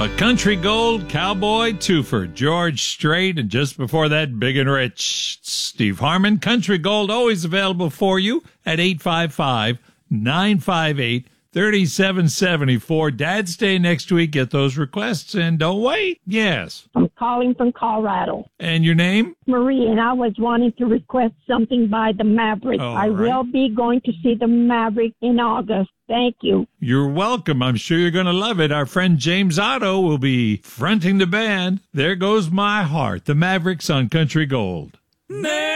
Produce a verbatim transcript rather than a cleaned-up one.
A Country Gold Cowboy Twofer, George Strait, and just before that, Big and Rich, Steve Harmon. Country Gold always available for you at eight five five, nine five eight, three seven seven four. Dad's Day next week. Get those requests and don't wait. Yes. I'm calling from Colorado. And your name? Marie, and I was wanting to request something by the Maverick. All I right. will be going to see the Maverick in August. Thank you. You're welcome. I'm sure you're going to love it. Our friend James Otto will be fronting the band. There Goes My Heart, the Mavericks on Country Gold.